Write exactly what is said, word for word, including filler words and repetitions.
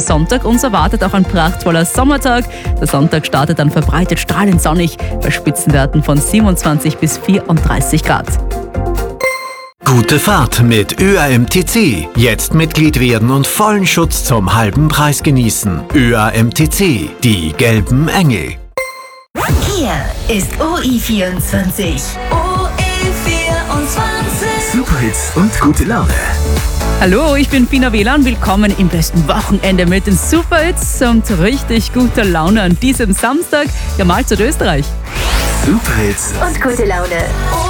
Sonntag. Uns erwartet auch ein prachtvoller Sommertag. Der Sonntag startet dann verbreitet strahlend sonnig bei Spitzenwerten von siebenundzwanzig bis vierunddreißig Grad. Gute Fahrt mit Ö A M T C. Jetzt Mitglied werden und vollen Schutz zum halben Preis genießen. Ö A M T C, die gelben Engel. Hier ist O I vierundzwanzig. O I vierundzwanzig. Superhits und gute Laune. Hallo, ich bin Fina Wieland. Willkommen im besten Wochenende mit den Superhits und richtig guter Laune an diesem Samstag. Ja, Mahlzeit Österreich. Superhits Und gute Laune.